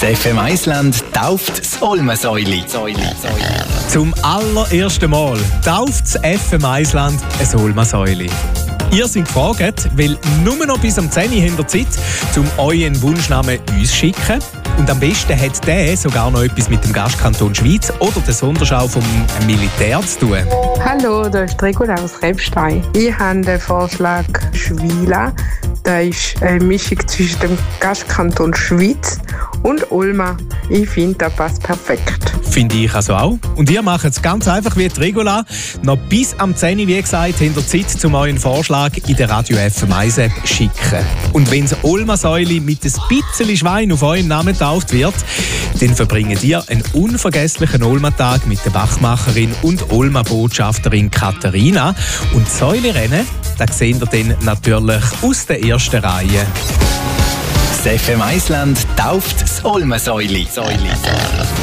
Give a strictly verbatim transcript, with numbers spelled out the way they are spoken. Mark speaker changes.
Speaker 1: F M Island tauft das Olmensäuli.
Speaker 2: Zum allerersten Mal tauft das F M Island ein Olmensäuli. Ihr seid gefragt, weil nur noch bis am zehn Uhr habt ihr Zeit, um euren Wunschnamen uns zu schicken. Und am besten hat der sogar noch etwas mit dem Gastkanton Schweiz oder der Sonderschau vom Militär zu tun.
Speaker 3: Hallo, da ist Regula aus Rebstein. Ich habe den Vorschlag Schwila. Das ist eine Mischung zwischen dem Gastkanton Schweiz und Olma. Ich finde, das passt perfekt.
Speaker 2: Finde ich also auch. Und ihr macht es ganz einfach wie die Regula. Noch bis am zehn Uhr, wie gesagt, habt ihr Zeit, um euren Vorschlag in der Radio F M eins App zu schicken. Und wenn das Olmensäuli mit ein bisschen Schwein auf eurem Namen getauft wird, dann verbringt ihr einen unvergesslichen Olma-Tag mit der Bachmacherin und Olma-Botschafterin Katharina. Und das Säulerennen, das seht ihr dann natürlich aus der ersten Reihe.
Speaker 1: Das F M Island tauft das Olmensäuli.